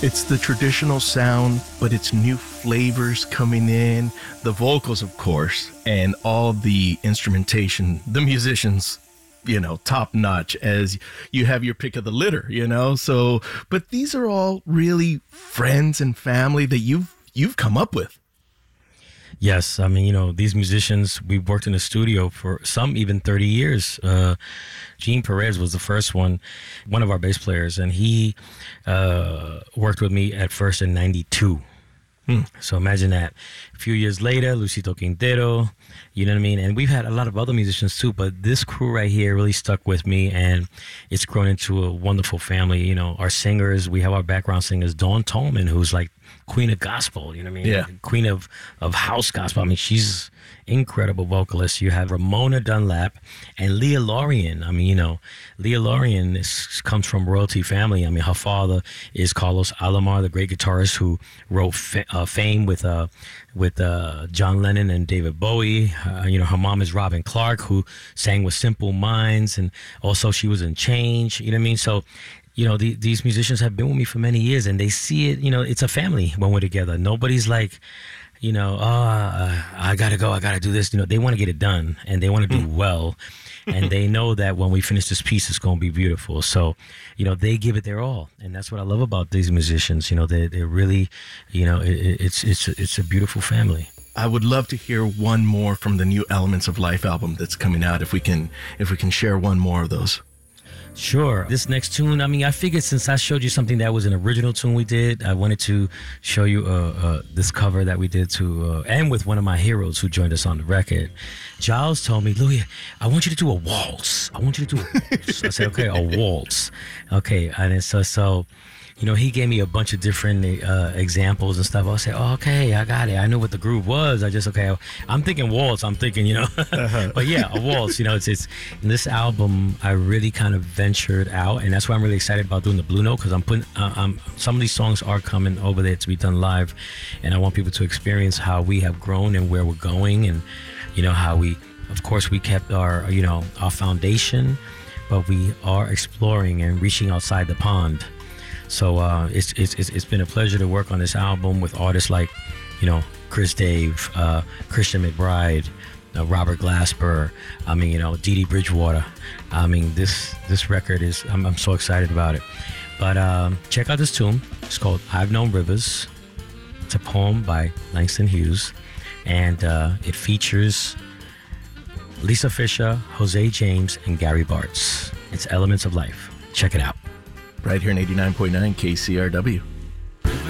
It's the traditional sound, but it's new flavors coming in. The vocals, of course, and all the instrumentation, the musicians, top notch as you have your pick of the litter. So, but these are all really friends and family that you've come up with. Yes, I mean, these musicians, we've worked in the studio for some even 30 years. Gene Perez was the first one of our bass players, and he worked with me at first in 92. So imagine that. A few years later, Luisito Quintero, you know what I mean? And we've had a lot of other musicians too, but this crew right here really stuck with me, and it's grown into a wonderful family. Our singers, we have our background singers, Dawn Tolman, who's like queen of gospel, you know what I mean? Yeah. Queen of house gospel. I mean, she's incredible vocalist. You have Ramona Dunlap and Leah Lorien. I mean, Leah Lorien comes from royalty family. I mean, her father is Carlos Alomar, the great guitarist who wrote Fame with John Lennon and David Bowie. Her mom is Robin Clark, who sang with Simple Minds, and also she was in Change. You know what I mean? So, these musicians have been with me for many years, and they see it. It's a family when we're together. Nobody's like, I gotta go, I gotta do this. They want to get it done, and they want to do well, and they know that when we finish this piece, it's going to be beautiful. So, they give it their all, and that's what I love about these musicians. They're really, it's a beautiful family. I would love to hear one more from the new Elements of Life album that's coming out. If we can share one more of those. Sure. This next tune, I mean, I figured since I showed you something that was an original tune we did, I wanted to show you this cover that we did and with one of my heroes who joined us on the record. Giles told me, Louis, I want you to do a waltz. I said, okay, a waltz. Okay. And so he gave me a bunch of different examples and stuff. I said, oh, okay, I got it. I know what the groove was. I'm thinking waltz. I'm thinking, but yeah, a waltz. It's in this album, I really kind of ventured out, and that's why I'm really excited about doing the Blue Note, because I'm putting some of these songs are coming over there to be done live, and I want people to experience how we have grown and where we're going, and how we, of course, we kept our foundation, but we are exploring and reaching outside the pond. So it's been a pleasure to work on this album with artists like, Chris Dave, Christian McBride, Robert Glasper. I mean, Dee Dee Bridgewater. I mean, this record is, I'm so excited about it. But check out this tune. It's called I've Known Rivers. It's a poem by Langston Hughes, and it features Lisa Fisher, Jose James, and Gary Bartz. It's Elements of Life. Check it out. Right here in 89.9 KCRW.